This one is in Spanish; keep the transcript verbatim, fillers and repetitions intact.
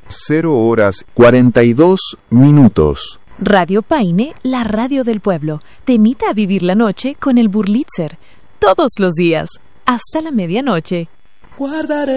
cero horas cuarenta y dos minutos. Radio Paine, la radio del pueblo, te invita a vivir la noche con el Burlitzer. Todos los días, hasta la medianoche. Guardaré